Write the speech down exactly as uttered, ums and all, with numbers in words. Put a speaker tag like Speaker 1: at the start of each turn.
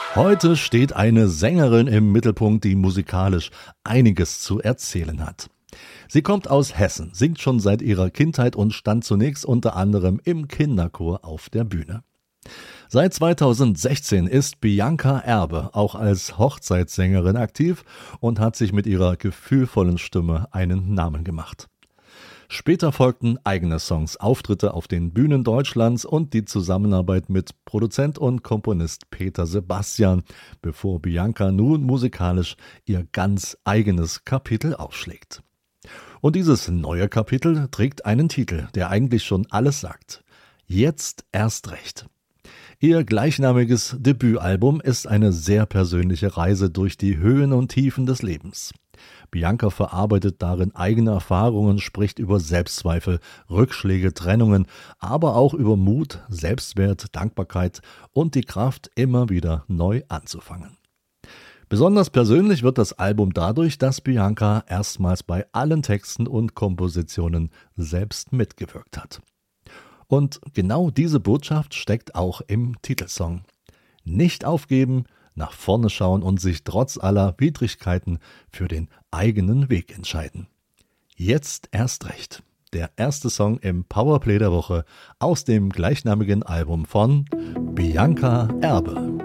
Speaker 1: Heute steht eine Sängerin im Mittelpunkt, die musikalisch einiges zu erzählen hat. Sie kommt aus Hessen, singt schon seit ihrer Kindheit und stand zunächst unter anderem im Kinderchor auf der Bühne. Seit zweitausendsechzehn ist Bianca Erbe auch als Hochzeitssängerin aktiv und hat sich mit ihrer gefühlvollen Stimme einen Namen gemacht. Später folgten eigene Songs, Auftritte auf den Bühnen Deutschlands und die Zusammenarbeit mit Produzent und Komponist Peter Sebastian, bevor Bianca nun musikalisch ihr ganz eigenes Kapitel aufschlägt. Und dieses neue Kapitel trägt einen Titel, der eigentlich schon alles sagt. Jetzt erst recht. Ihr gleichnamiges Debütalbum ist eine sehr persönliche Reise durch die Höhen und Tiefen des Lebens. Bianca verarbeitet darin eigene Erfahrungen, spricht über Selbstzweifel, Rückschläge, Trennungen, aber auch über Mut, Selbstwert, Dankbarkeit und die Kraft, immer wieder neu anzufangen. Besonders persönlich wird das Album dadurch, dass Bianca erstmals bei allen Texten und Kompositionen selbst mitgewirkt hat. Und genau diese Botschaft steckt auch im Titelsong. Nicht aufgeben, nach vorne schauen und sich trotz aller Widrigkeiten für den eigenen Weg entscheiden. Jetzt erst recht. Der erste Song im Powerplay der Woche aus dem gleichnamigen Album von Bianca Erbe.